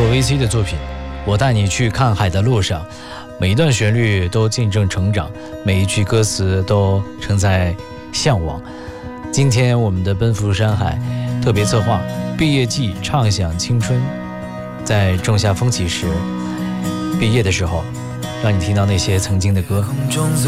VC 的作品《我带你去看海的路上》，每一段旋律都见证成长，每一句歌词都承载向往。今天我们的奔赴山海特别策划毕业季，畅想青春，在仲夏风起时，毕业的时候，让你听到那些曾经的歌。